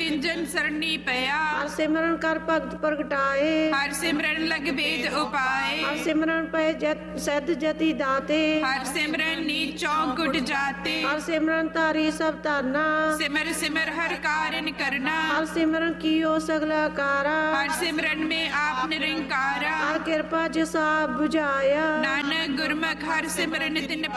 ਕਿੰਜਨ ਸਰਣੀ ਪਿਆ। ਹਰ ਸਿਮਰਨ ਕਰ ਭਗਤ ਪ੍ਰਗਟਾਏ। ਹਰ ਸਿਮਰਨ ਲਗ ਵੇਦ ਉਪਾਏ। ਹਰ ਸਿਮਰਨ ਪਏ ਸਿੱਧ ਜਤੀ ਦਾਤੇ। ਹਰ ਸਿਮਰਨ ਨੀਚੋਂ ਗੁਟ ਜਾਤੇ। ਹਰ ਸਿਮਰਨ ਧਾਰੀ ਸਭ ਧਰਨਾ। ਸਿਮਰ ਸਿਮਰ ਹਰ ਕਾਰਨ ਕਰਨਾ। ਹਰ ਸਿਮਰਨ ਕੀਓ ਸਗਲਾ ਕਾਰਾ। ਹਰ ਸਿਮਰਨ में आप निरंकारा। ਹਰ ਕਿਰਪਾ ਜਿਸ ਆਪ 부ਝਾਇਆ। नानक गुरमुख हर सिमरन तिन